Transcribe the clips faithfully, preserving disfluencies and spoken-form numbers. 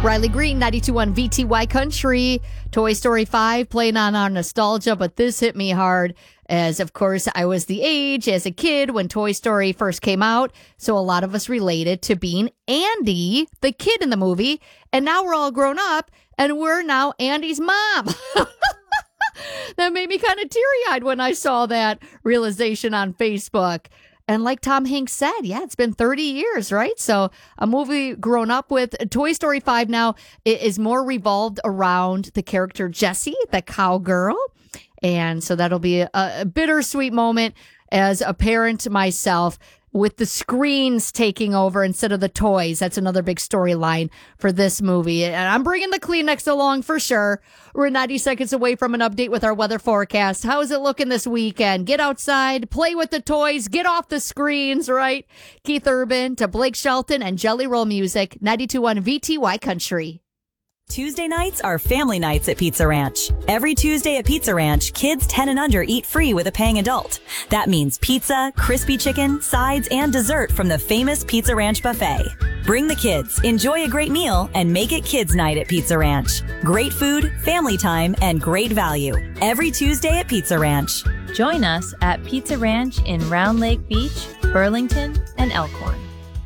Riley Green, ninety-two point one V T Y Country. Toy Story five playing on our nostalgia, but this hit me hard as, of course, I was the age as a kid when Toy Story first came out. So a lot of us related to being Andy, the kid in the movie. And now we're all grown up and we're now Andy's mom. That made me kind of teary-eyed when I saw that realization on Facebook. And like Tom Hanks said, yeah, it's been thirty years, right? So a movie grown up with. Toy Story five now is more revolved around the character Jessie, the cowgirl. And so that'll be a, a bittersweet moment as a parent myself, with the screens taking over instead of the toys. That's another big storyline for this movie. And I'm bringing the Kleenex along for sure. We're ninety seconds away from an update with our weather forecast. How is it looking this weekend? Get outside, play with the toys, get off the screens, right? Keith Urban to Blake Shelton and Jelly Roll Music, ninety-two point one V T Y Country. Tuesday nights are family nights at Pizza Ranch. Every Tuesday at Pizza Ranch, kids ten and under eat free with a paying adult. That means pizza, crispy chicken, sides, and dessert from the famous Pizza Ranch buffet. Bring the kids, enjoy a great meal, and make it kids' night at Pizza Ranch. Great food, family time, and great value. Every Tuesday at Pizza Ranch. Join us at Pizza Ranch in Round Lake Beach, Burlington, and Elkhorn.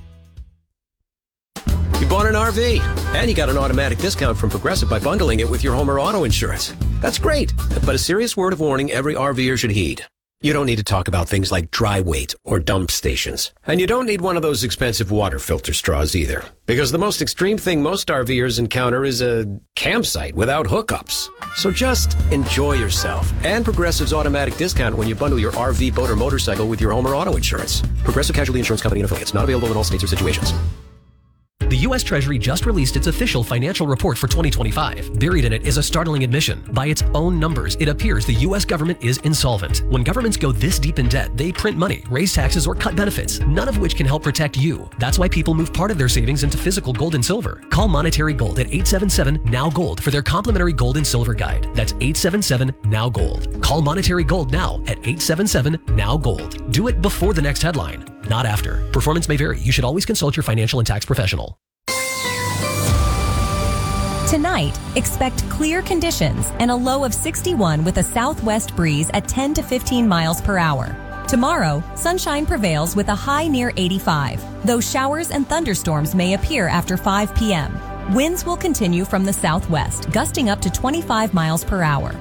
You bought an R V, and you got an automatic discount from Progressive by bundling it with your home or auto insurance. That's great, but a serious word of warning every RVer should heed. You don't need to talk about things like dry weight or dump stations. And you don't need one of those expensive water filter straws either. Because the most extreme thing most RVers encounter is a campsite without hookups. So just enjoy yourself and Progressive's automatic discount when you bundle your R V, boat, or motorcycle with your home or auto insurance. Progressive Casualty Insurance Company and affiliates. Not available in all states or situations. The U S Treasury just released its official financial report for twenty twenty-five. Buried in it is a startling admission. By its own numbers, it appears the U S government is insolvent. When governments go this deep in debt, they print money, raise taxes, or cut benefits, none of which can help protect you. That's why people move part of their savings into physical gold and silver. Call Monetary Gold at eight seven seven, N O W, GOLD for their complimentary gold and silver guide. That's eight seven seven, N O W, GOLD. Call Monetary Gold now at eight seven seven, N O W, GOLD. Do it before the next headline, not after. Performance may vary. You should always consult your financial and tax professional. Tonight, expect clear conditions and a low of sixty-one with a southwest breeze at ten to fifteen miles per hour. Tomorrow, sunshine prevails with a high near eighty-five, though showers and thunderstorms may appear after five p.m. Winds will continue from the southwest, gusting up to twenty-five miles per hour.